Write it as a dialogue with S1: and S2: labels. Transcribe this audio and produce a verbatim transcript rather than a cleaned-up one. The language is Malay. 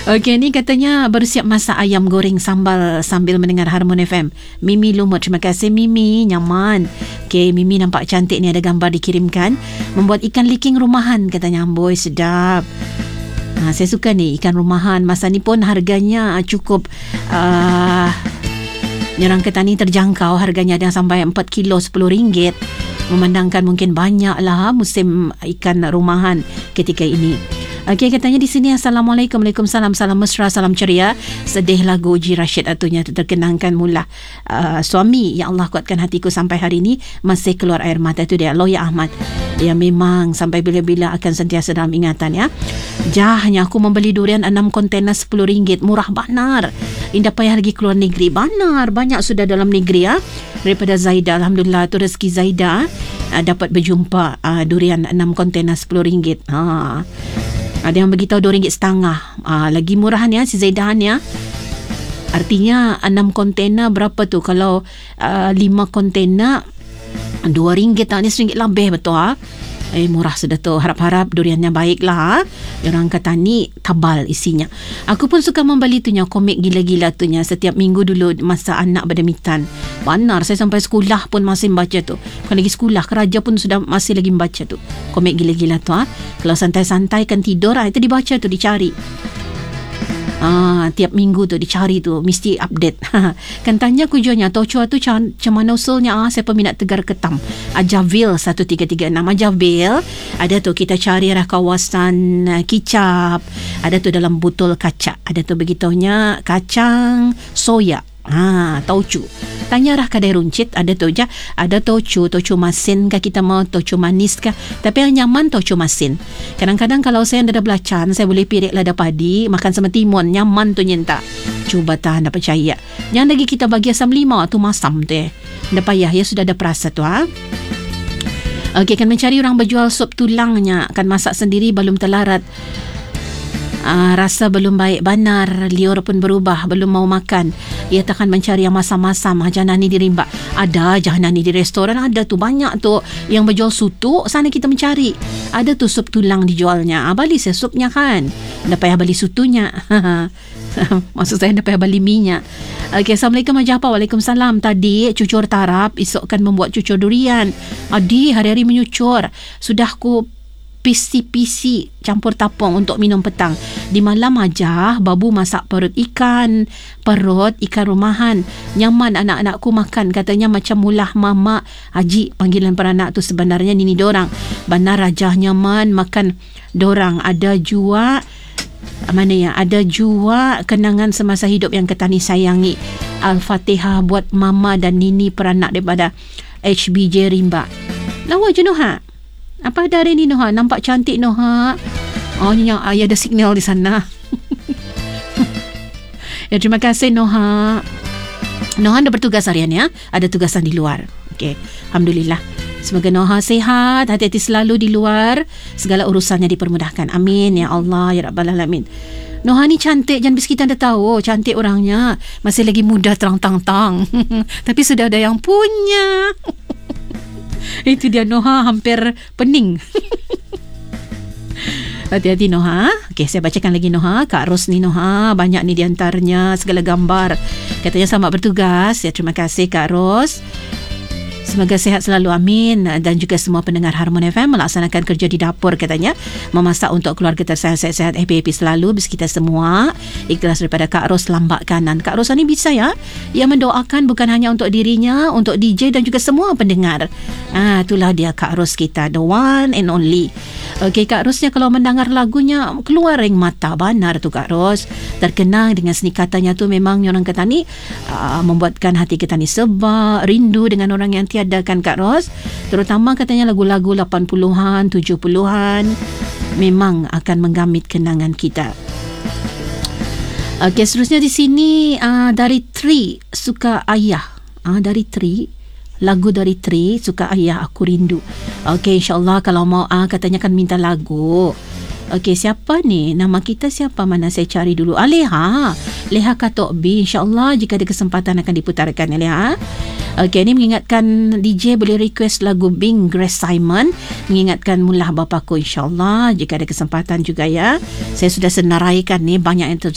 S1: Okey, ni katanya bersiap masak ayam goreng sambal sambil mendengar Harmon F M. Mimi Lumut, terima kasih Mimi, nyaman. Okey, Mimi nampak cantik ni, ada gambar dikirimkan. Membuat ikan liking rumahan katanya, amboi sedap. Ha, saya suka ni ikan rumahan. Masa ni pun harganya cukup uh, Nyerang Ketani terjangkau. Harganya ada sampai empat kilo sepuluh ringgit. Memandangkan mungkin banyaklah musim ikan rumahan ketika ini. Okey, katanya di sini Assalamualaikum, Waalaikumsalam, salam mesra, salam ceria. Sedih lagu Uji Rashid atunya terkenangkan mula uh, suami. Ya Allah, kuatkan hatiku sampai hari ini masih keluar air mata. Itu dia Loya Ahmad. Dia memang sampai bila-bila akan sentiasa dalam ingatan ya. Jahnya aku membeli durian enam kontainer sepuluh ringgit. Murah banar. Indah payah lagi keluar negeri. Banar, banyak sudah dalam negeri ya. Daripada Zaida, alhamdulillah tu rezeki Zaida uh, dapat berjumpa uh, durian enam kontainer sepuluh ringgit. Ha. Ada yang beritahu dua ringgit setengah. Ah, lagi murahan ya si Zaidahan ya. Artinya enam kontainer berapa tu? Kalau uh, lima kontainer dua ringgit tak, ni seringgit lebih betul ha? Eh, murah sudah tu. Harap-harap duriannya baiklah. Orang kata ni tebal isinya. Aku pun suka membeli tu nya, komik gila-gila tu nya. Setiap minggu dulu masa anak badminton. Benar, saya sampai sekolah pun masih membaca tu. Bukan lagi sekolah, kerja pun sudah masih lagi membaca tu. Komik gila-gila tu ha. Kalau santai-santai kan tidur ha, itu dibaca tu, dicari. Ah, tiap minggu tu dicari tu, mesti update. Kan tanya kujunya, Tochua tu macam mana usulnya? Ah, saya peminat Tegar Ketam. Ajavil satu tiga tiga enam. Ajavil ada tu, kita cari arah kawasan uh, Kicap. Ada tu dalam botol kaca. Ada tu begitunya kacang soya. Ha, taucu. Tanya arah kedai runcit, ada tu je. Ada taucu, taucu masin kah kita mau, taucu manis kah? Tapi yang nyaman taucu masin. Kadang-kadang kalau saya ada belacan, saya boleh pirik lada padi, makan sama timun, nyaman tu nyenta. Cuba tahan, dapat percaya. Yang lagi kita bagi asam limau tu masam tu eh. Dah payah ya, sudah ada perasa tu ha. Okey, akan mencari orang berjual sup tulangnya, akan masak sendiri belum terlarat. Uh, rasa belum baik banar, liur pun berubah, belum mau makan. Ia takkan mencari yang masam-masam. Jahanani di rimba. Ada jahanani di restoran, ada tu banyak tu yang berjual sutuk. Sana kita mencari. Ada tu sup tulang dijualnya. Ah, beli saya supnya kan. Dah payah beli sutunya. Maksud saya dah payah beli minyak. Okey, Assalamualaikum Majapa. Waalaikumsalam. Tadi cucur tarap, esok kan membuat cucur durian. Adi hari-hari menyucur. Sudah ku pisi-pisi campur tapung untuk minum petang. Di malam aja babu masak perut ikan, perut ikan rumahan. Nyaman anak-anakku makan, katanya macam mulah mama. Haji panggilan peranak tu sebenarnya nini dorang. Benar rajah nyaman makan dorang. Ada jua mana ya? Ada jua kenangan semasa hidup yang Ketani sayangi. Al-Fatihah buat mama dan nini peranak daripada H B J Rimba. Lawa je Noha. Apa ada hari ni Noha? Nampak cantik Noha. Oh, ni yang ayah ada signal di sana. Ya, terima kasih Noha. Noha ada bertugas harian ya. Ada tugasan di luar. Okey, alhamdulillah. Semoga Noha sihat, hati-hati selalu di luar. Segala urusannya dipermudahkan. Amin ya Allah ya Rabbal Alamin. Noha ni cantik, jangan bis kita dah tahu cantik orangnya. Masih lagi muda terang-tang-tang. Tapi sudah ada yang punya. Itu dia Noha hampir pening. Hati-hati Noha. Okey, saya bacakan lagi Noha. Kak Ros ni Noha, banyak ni diantaranya segala gambar. Katanya selamat bertugas. Ya, terima kasih Kak Ros. Semoga sihat selalu, amin. Dan juga semua pendengar Harmon F M melaksanakan kerja di dapur katanya. Memasak untuk keluarga tersayang, sehat-sehat, happy-happy selalu. Bis kita semua. Ikhlas daripada Kak Ros Lambak Kanan. Kak Ros ni bisa ya. Ia mendoakan bukan hanya untuk dirinya, untuk D J dan juga semua pendengar. Ah, itulah dia Kak Ros kita. The one and only. Okey, Kak Rosnya kalau mendengar lagunya keluar ring mata. Benar tu Kak Ros. Terkenang dengan seni katanya tu, memang orang kata ni uh, membuatkan hati kita ni sebab rindu dengan orang yang tiada kan Kak Ros. Terutama katanya lagu-lagu lapan puluhan, tujuh puluhan memang akan menggamit kenangan kita. Okey, seterusnya di sini uh, dari Tri Suka Ayah. Uh, dari Tri, lagu dari Tri Suka Ayah Aku Rindu. Okey, insyaAllah kalau mau ah katanya kan minta lagu. Okey, siapa ni? Nama kita siapa? Mana saya cari dulu. Ah, Leha. Leha Katok B. InsyaAllah jika ada kesempatan akan diputarkan ya Leha. Okey, ini mengingatkan D J boleh request lagu Bing Grace Simon. Mengingatkan mulah bapakku, insyaAllah jika ada kesempatan juga ya. Saya sudah senaraikan ni banyak yang ter